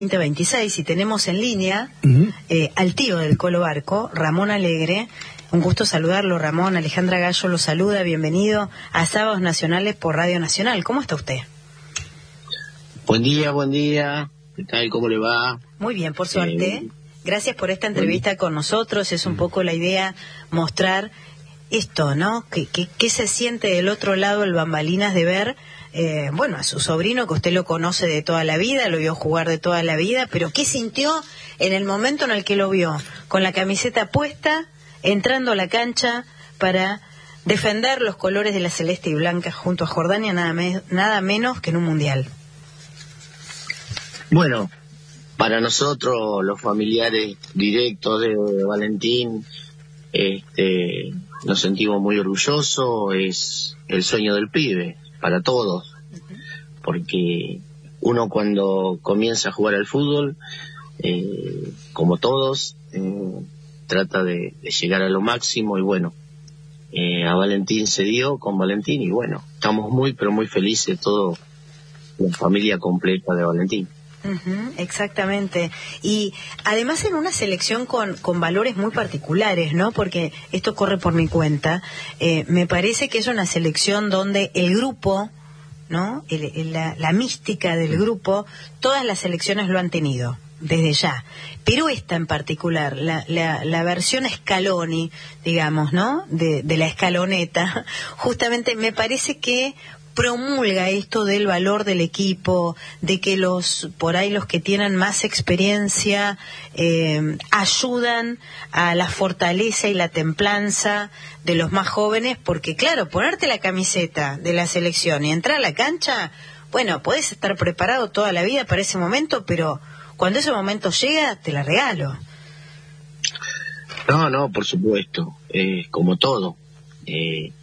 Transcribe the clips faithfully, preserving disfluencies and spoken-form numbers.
veinte veintiséis y tenemos en línea uh-huh. eh, al tío del Colo Barco, Ramón Alegre. Un gusto saludarlo, Ramón. Alejandra Gallo lo saluda. Bienvenido a Sábados Nacionales por Radio Nacional. ¿Cómo está usted? Buen día, buen día. ¿Qué tal? ¿Cómo le va? Muy bien, por suerte. Eh, Gracias por esta entrevista con nosotros. Es un poco la idea mostrar esto, ¿no? ¿Qué, qué, qué se siente del otro lado el bambalinas de ver, eh, bueno, a su sobrino, que usted lo conoce de toda la vida, lo vio jugar de toda la vida, pero qué sintió en el momento en el que lo vio, con la camiseta puesta, entrando a la cancha para defender los colores de la celeste y blanca junto a Jordania, nada, me, nada menos que en un mundial? Bueno, para nosotros, los familiares directos de Valentín, este, nos sentimos muy orgullosos. Es el sueño del pibe, para todos, porque uno cuando comienza a jugar al fútbol, eh, como todos, eh, trata de, de llegar a lo máximo, y bueno, eh, a Valentín se dio con Valentín, y bueno, estamos muy, pero muy felices, todo la familia completa de Valentín. Uh-huh, exactamente. Y además en una selección con, con valores muy particulares, ¿no? Porque esto corre por mi cuenta. Eh, me parece que es una selección donde el grupo, ¿no? El, el, la, la mística del grupo, todas las selecciones lo han tenido, desde ya. Pero esta en particular, la, la, la versión Scaloni, digamos, ¿no? De, de la escaloneta, justamente me parece que promulga esto del valor del equipo, de que los por ahí los que tienen más experiencia eh, ayudan a la fortaleza y la templanza de los más jóvenes, porque claro, ponerte la camiseta de la selección y entrar a la cancha, bueno, podés estar preparado toda la vida para ese momento, pero cuando ese momento llega, te la regalo. No, no, por supuesto, eh, como todo. Eh,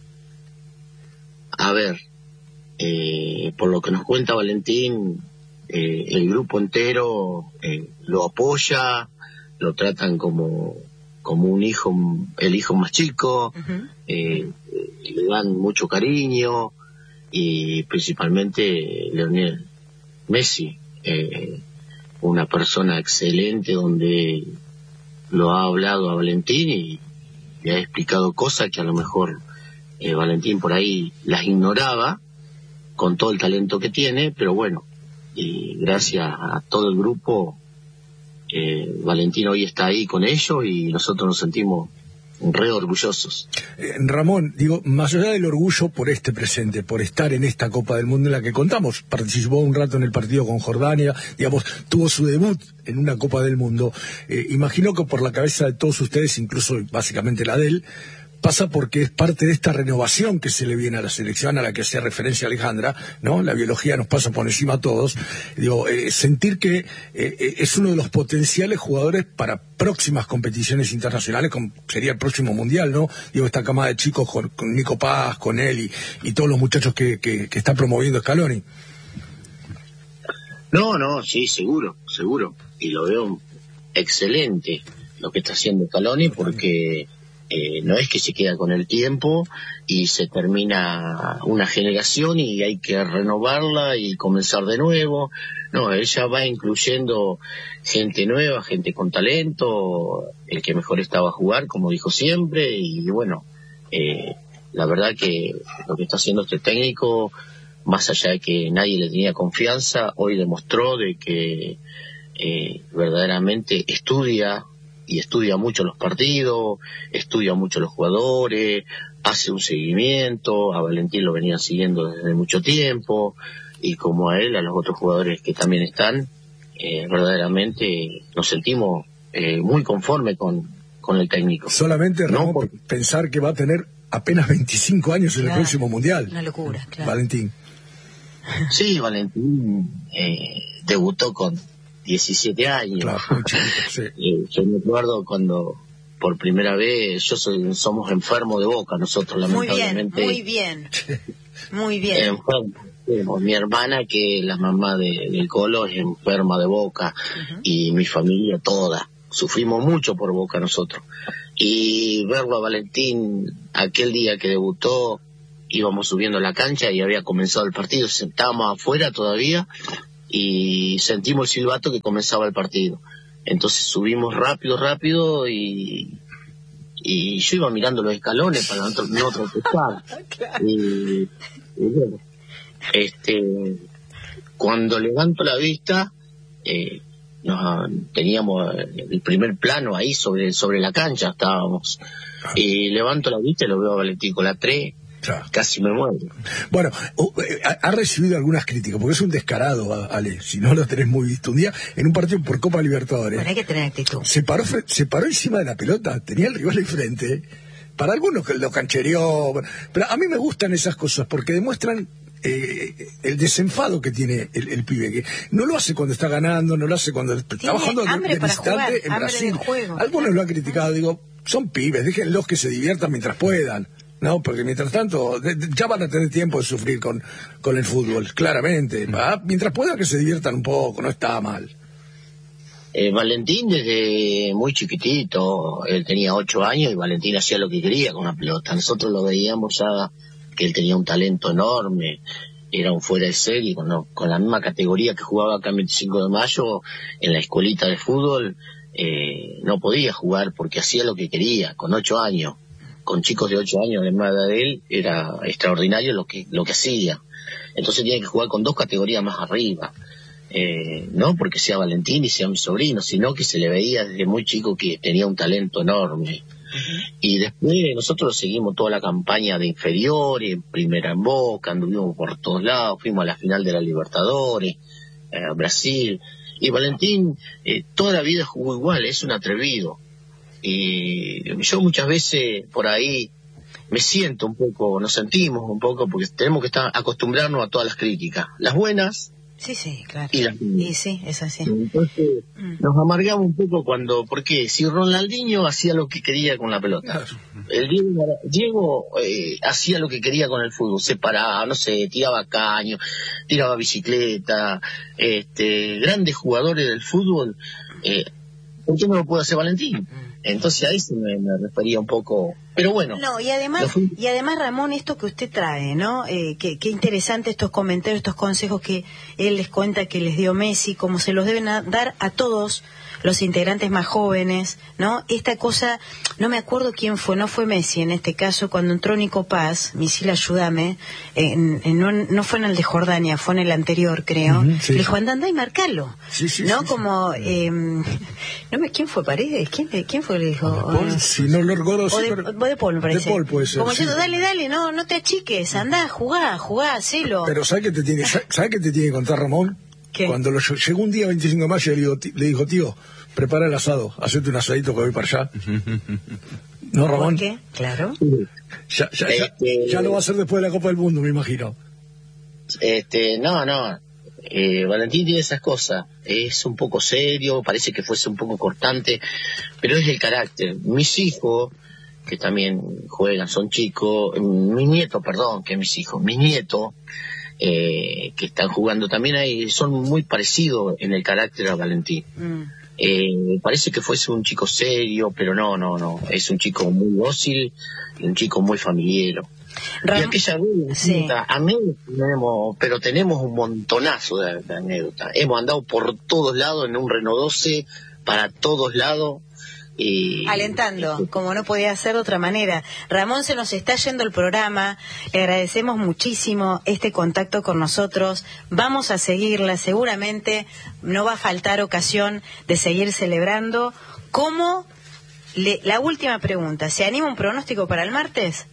A ver, eh, por lo que nos cuenta Valentín, eh, el grupo entero eh, lo apoya, lo tratan como como un hijo, el hijo más chico, uh-huh. eh, le dan mucho cariño, y principalmente Lionel Messi, eh, una persona excelente, donde lo ha hablado a Valentín y le ha explicado cosas que a lo mejor Eh, Valentín por ahí las ignoraba, con todo el talento que tiene, pero bueno, y gracias a todo el grupo, eh, Valentín hoy está ahí con ellos y nosotros nos sentimos re orgullosos. Eh, Ramón, digo, más allá del orgullo por este presente, por estar en esta Copa del Mundo en la que contamos, participó un rato en el partido con Jordania, digamos, tuvo su debut en una Copa del Mundo, eh, imagino que por la cabeza de todos ustedes, incluso básicamente la de él, pasa porque es parte de esta renovación que se le viene a la selección, a la que hacía referencia Alejandra, ¿no? La biología nos pasa por encima a todos. Digo, eh, sentir que eh, es uno de los potenciales jugadores para próximas competiciones internacionales, como sería el próximo Mundial, ¿no? Digo, esta camada de chicos con, con Nico Paz, con él y, y todos los muchachos que, que, que está promoviendo Scaloni. No, no, sí, seguro, seguro. Y lo veo excelente lo que está haciendo Scaloni, porque Eh, no es que se queda con el tiempo y se termina una generación y hay que renovarla y comenzar de nuevo. No, ella va incluyendo gente nueva, gente con talento, el que mejor estaba a jugar, como dijo siempre, y bueno, eh, la verdad que lo que está haciendo este técnico, más allá de que nadie le tenía confianza, hoy demostró de que eh, verdaderamente estudia, y estudia mucho los partidos, estudia mucho los jugadores, hace un seguimiento. A Valentín lo venían siguiendo desde mucho tiempo, y como a él, a los otros jugadores que también están, eh, verdaderamente nos sentimos eh, muy conformes con, con el técnico. Solamente, Ramón, ¿no? Por pensar que va a tener apenas veinticinco años en claro, el próximo Mundial. Una locura, claro. Valentín. Sí, Valentín eh, debutó con diecisiete años. Claro, muy chiquito, sí. eh, yo me acuerdo cuando por primera vez, yo soy, somos enfermos de Boca nosotros, lamentablemente. Muy bien, muy bien, muy bien. Enfermos. Mi hermana, que es la mamá de, del Colo, es enferma de Boca, uh-huh. y mi familia toda. Sufrimos mucho por Boca nosotros. Y verlo a Valentín aquel día que debutó, íbamos subiendo a la cancha y había comenzado el partido, estábamos afuera todavía, y sentimos el silbato que comenzaba el partido. Entonces subimos rápido, rápido y, y yo iba mirando los escalones para no, no tropezar. Claro. Y, y bueno, este, cuando levanto la vista, eh, nos, teníamos el primer plano ahí sobre, sobre la cancha, estábamos. Y levanto la vista y lo veo a Valentín con la tres. Claro. Casi me muero. Bueno, ha recibido algunas críticas, porque es un descarado, Ale, si no lo tenés muy visto. Un día, en un partido por Copa Libertadores, bueno, hay que tener actitud. Se paró, se paró encima de la pelota, tenía el rival enfrente. Para algunos que lo canchereó, pero a mí me gustan esas cosas, porque demuestran eh, el desenfado que tiene el, el pibe, que no lo hace cuando está ganando, no lo hace cuando está trabajando de, de visitante en Brasil. Algunos lo han criticado, digo, son pibes, déjenlos que se diviertan mientras puedan. No, porque mientras tanto de, de, ya van a tener tiempo de sufrir con, con el fútbol, claramente. ¿Va? Mientras puedan que se diviertan un poco, no está mal. Eh, Valentín desde muy chiquitito, él tenía ocho años y Valentín hacía lo que quería con la pelota. Nosotros lo veíamos ya que él tenía un talento enorme, era un fuera de serie, con, lo, con la misma categoría que jugaba acá en veinticinco de mayo, en la escuelita de fútbol, eh, no podía jugar porque hacía lo que quería, con ocho años. Con chicos de ocho años de más edad de él, era extraordinario lo que lo que hacía. Entonces tenía que jugar con dos categorías más arriba. Eh, no porque sea Valentín y sea mi sobrino, sino que se le veía desde muy chico que tenía un talento enorme. Uh-huh. Y después nosotros lo seguimos toda la campaña de inferiores, primera en Boca, anduvimos por todos lados, fuimos a la final de la Libertadores, eh, a Brasil. Y Valentín eh, toda la vida jugó igual, es un atrevido. Y yo muchas veces por ahí me siento un poco, nos sentimos un poco, porque tenemos que estar acostumbrarnos a todas las críticas, las buenas. Sí, sí, claro. Y, las y sí, es así. Entonces mm. nos amargamos un poco cuando, porque si Ronaldinho hacía lo que quería con la pelota, el Diego, Diego eh, hacía lo que quería con el fútbol, se paraba, no sé, tiraba caño, tiraba bicicleta, este, grandes jugadores del fútbol, eh, ¿por qué no lo puede hacer Valentín? Mm. Entonces a eso me, me refería un poco, pero bueno. No, y además, fui... y además Ramón, esto que usted trae, ¿no? Eh, qué, qué interesante estos comentarios, estos consejos que él les cuenta que les dio Messi, como se los deben a dar a todos los integrantes más jóvenes, ¿no? Esta cosa, no me acuerdo quién fue, no fue Messi en este caso, cuando entró Nico Paz, Misil, ayúdame, en, en, no, no fue en el de Jordania, fue en el anterior, creo, uh-huh, sí. Le dijo, anda, anda y marcalo, sí, sí, ¿no? Sí, como, sí. Eh, no me, ¿quién fue, Paredes? ¿Quién, quién fue? Le dijo, Paul, si no lo recuerdo, o de, pero... de Paul, me parece. De Paul puede ser, como sí. diciendo, dale, dale, no, no te achiques, andá, jugá, jugá, hacelo. Pero ¿sabes qué te tiene, ¿sabes qué te tiene que contar Ramón? ¿Qué? Cuando lo, llegó un día veinticinco de mayo le, digo, le dijo, tío, prepara el asado, hacete un asadito que voy para allá. ¿No, Ramón? ¿Por qué? Claro. Ya, ya, ya, este, ya lo va a hacer después de la Copa del Mundo, me imagino. Este, no, no. Eh, Valentín tiene esas cosas. Es un poco serio, parece que fuese un poco cortante, pero es el carácter. Mis hijos, que también juegan, son chicos, mis nietos, perdón, que mis hijos, mis nietos, eh, que están jugando también ahí, son muy parecidos en el carácter a Valentín. Mm. Eh, parece que fuese un chico serio, pero no, no, no, es un chico muy dócil y un chico muy familiero. Ram... Y aquella vez, sí. A mí tenemos, pero tenemos un montonazo de, de anécdotas. Hemos andado por todos lados en un Renault doce, para todos lados. Y, alentando, y, como no podía ser de otra manera. Ramón, se nos está yendo el programa, le agradecemos muchísimo este contacto con nosotros, vamos a seguirla, seguramente no va a faltar ocasión de seguir celebrando. ¿Cómo? Le, la última pregunta, ¿se anima un pronóstico para el martes?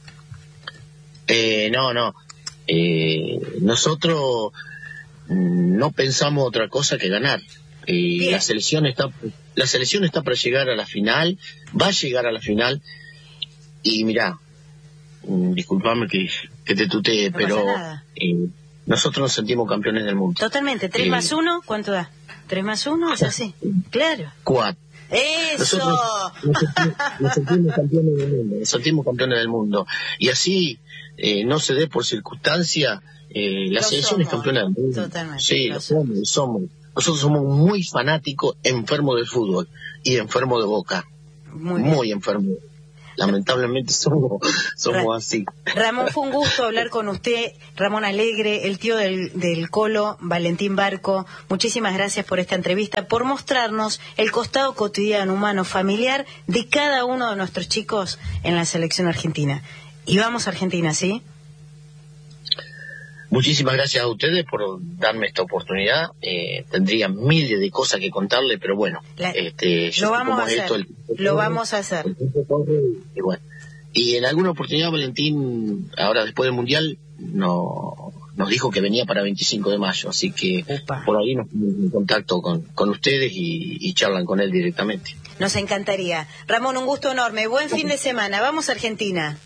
Eh, no, no, eh, nosotros no pensamos otra cosa que ganar. Y la selección está la selección está para llegar a la final, va a llegar a la final, y mirá, disculpame que, que te tutee, no pero eh, nosotros nos sentimos campeones del mundo. Totalmente. ¿Tres eh, más uno? ¿Cuánto da? ¿Tres más uno? Es así. Claro. Cuatro. ¡Eso! Nosotros nos sentimos, nos sentimos campeones del mundo, nos sentimos campeones del mundo. Y así eh, no se dé por circunstancia, eh, la lo selección somos. es campeona del mundo. Totalmente. Sí, lo somos, somos. Nosotros somos muy fanáticos, enfermos del fútbol y enfermos de Boca. Muy, muy enfermos. lamentablemente somos, somos Ra así. Ramón, fue un gusto hablar con usted, Ramón Alegre, el tío del, del Colo, Valentín Barco. Muchísimas gracias por esta entrevista, por mostrarnos el costado cotidiano, humano, familiar de cada uno de nuestros chicos en la selección argentina. Y vamos a Argentina, ¿sí? Muchísimas gracias a ustedes por darme esta oportunidad. Eh, tendría miles de cosas que contarle, pero bueno, La, este, lo vamos a hacer. Esto, el, el, lo vamos a hacer. Y, bueno, y en alguna oportunidad Valentín, ahora después del Mundial, no, nos dijo que venía para veinticinco de mayo, así que Upa. por ahí nos ponemos en contacto con, con ustedes y, y charlan con él directamente. Nos encantaría. Ramón, un gusto enorme. Buen fin de semana. Vamos a Argentina.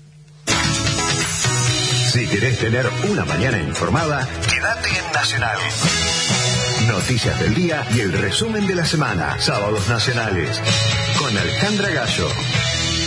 Si querés tener una mañana informada, quédate en Nacional. Noticias del día y el resumen de la semana. Sábados Nacionales. Con Alejandra Gallo.